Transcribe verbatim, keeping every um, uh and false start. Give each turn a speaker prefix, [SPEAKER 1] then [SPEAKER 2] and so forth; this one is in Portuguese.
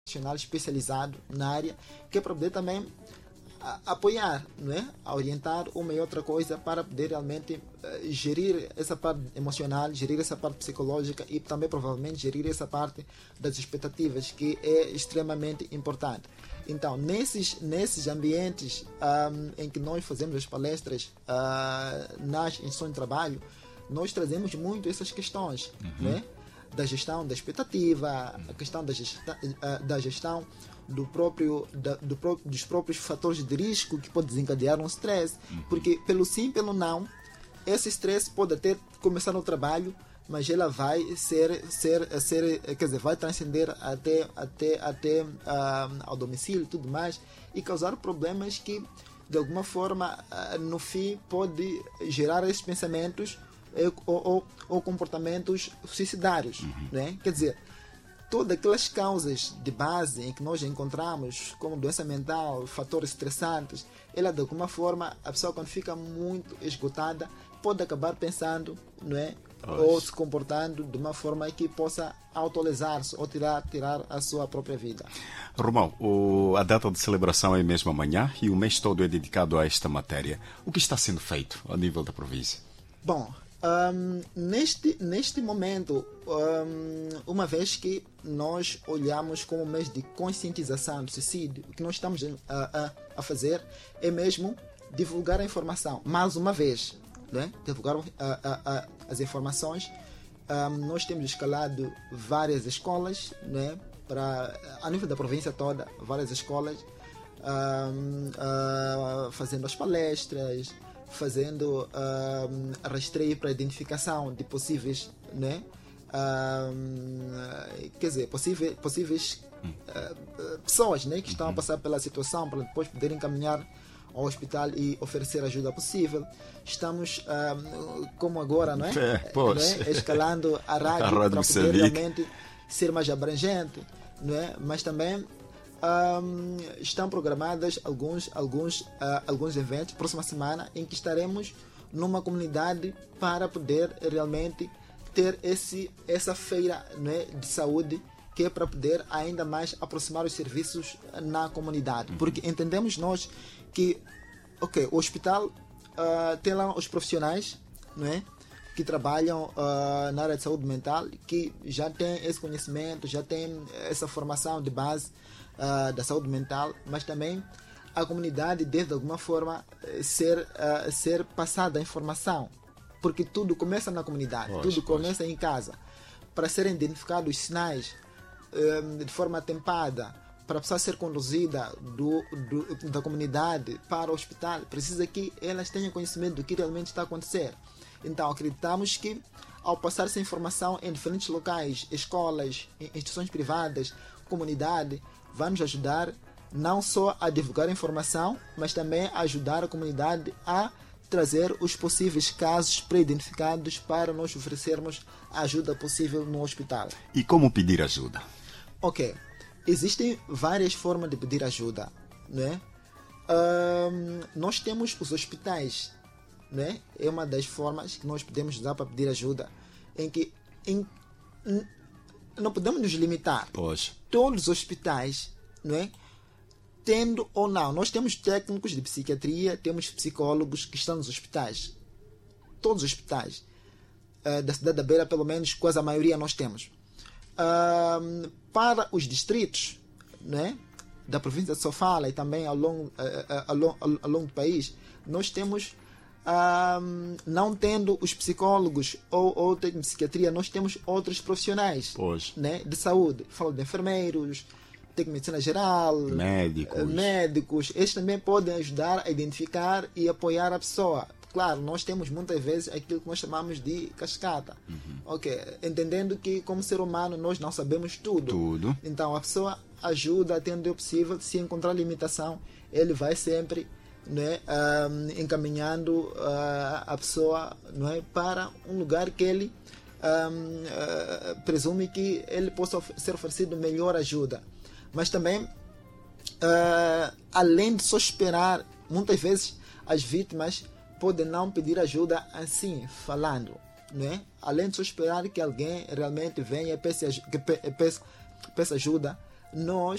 [SPEAKER 1] profissional especializado na área, que é para poder também a, apoiar, não é? A orientar uma e outra coisa para poder realmente uh, gerir essa parte emocional, gerir essa parte psicológica e também provavelmente gerir essa parte das expectativas, que é extremamente importante. Então, nesses, nesses ambientes um, em que nós fazemos as palestras uh, nas instituições de trabalho, nós trazemos muito essas questões, uhum. né? Da gestão da expectativa, a questão da gestão, da gestão do próprio, da, do próprio, dos próprios fatores de risco que pode desencadear um stress, uhum. porque pelo sim, pelo não, esse stress pode até começar no trabalho, mas ela vai ser, ser, ser quer dizer, vai transcender até, até, até uh, ao domicílio e tudo mais, e causar problemas que, de alguma forma, uh, no fim, pode gerar esses pensamentos Ou, ou, ou comportamentos suicidários, uhum. né? Quer dizer, todas aquelas causas de base em que nós encontramos, como doença mental, fatores estressantes, ela de alguma forma, a pessoa quando fica muito esgotada, pode acabar pensando, não é? Ou se comportando de uma forma que possa autolesar-se ou tirar, tirar a sua própria vida.
[SPEAKER 2] Romão, o, a data de celebração é mesmo amanhã e o mês todo é dedicado a esta matéria. O que está sendo feito a nível da província?
[SPEAKER 1] Bom, Um, neste, neste momento, um, uma vez que nós olhamos como mês de conscientização do suicídio, o que nós estamos a, a, a fazer é mesmo divulgar a informação, mais uma vez, né? Divulgar a, a, a, as informações. Um, nós temos escalado várias escolas, né? Para, a nível da província toda, várias escolas, um, uh, fazendo as palestras, fazendo um, rastreio para identificação de possíveis, né? Um, quer dizer, possíveis, possíveis uh, pessoas, né? Que estão a passar pela situação, para depois poderem caminhar ao hospital e oferecer ajuda possível. Estamos, um, como agora, não é?
[SPEAKER 2] É,
[SPEAKER 1] né? Escalando a rádio, a rádio para poder realmente ser mais abrangente, não é? Mas também Um, estão programadas alguns, alguns, uh, alguns eventos próxima semana em que estaremos numa comunidade para poder realmente ter esse, essa feira, né, de saúde, que é para poder ainda mais aproximar os serviços na comunidade, porque entendemos nós que ok, o hospital uh, tem lá os profissionais, não é? Que trabalham uh, na área de saúde mental, que já têm esse conhecimento, já têm essa formação de base Uh, da saúde mental, mas também a comunidade deve de alguma forma ser, uh, ser passada a informação, porque tudo começa na comunidade, pois, tudo pois. começa em casa, para serem identificados os sinais um, de forma atempada, para a pessoa ser conduzida do, do, da comunidade para o hospital, precisa que elas tenham conhecimento do que realmente está a acontecer. Então acreditamos que ao passar essa informação em diferentes locais, escolas, instituições privadas, comunidade, vai nos ajudar não só a divulgar a informação, mas também a ajudar a comunidade a trazer os possíveis casos pré-identificados para nós oferecermos a ajuda possível no hospital.
[SPEAKER 2] E como pedir ajuda?
[SPEAKER 1] Ok, existem várias formas de pedir ajuda, né? Um, nós temos os hospitais, né? É uma das formas que nós podemos usar para pedir ajuda, em que em, em, não podemos nos limitar.
[SPEAKER 2] Pois.
[SPEAKER 1] Todos os hospitais, não é? Tendo ou não, nós temos técnicos de psiquiatria, temos psicólogos que estão nos hospitais. Todos os hospitais uh, da cidade da Beira, pelo menos, quase a maioria nós temos. Uh, para os distritos, não é? Da província de Sofala e também ao longo, uh, uh, ao, longo, ao longo do país, nós temos, uh, não tendo os psicólogos ou, ou de psiquiatria, nós temos outros profissionais, né, de saúde. Falo de enfermeiros, de medicina geral,
[SPEAKER 2] médicos.
[SPEAKER 1] médicos. Estes também podem ajudar a identificar e apoiar a pessoa. Claro, nós temos muitas vezes aquilo que nós chamamos de cascata. Uhum. Ok, entendendo que como ser humano nós não sabemos tudo.
[SPEAKER 2] Tudo.
[SPEAKER 1] Então a pessoa ajuda atendo o possível. Se encontrar limitação, ele vai sempre, né, um, encaminhando uh, a pessoa, não é, para um lugar que ele um, uh, presume que ele possa of- ser oferecido melhor ajuda. Mas também, uh, além de só esperar, muitas vezes as vítimas podem não pedir ajuda assim, falando, não é? Além de só esperar que alguém realmente venha e peça, que pe, peça, peça ajuda, nós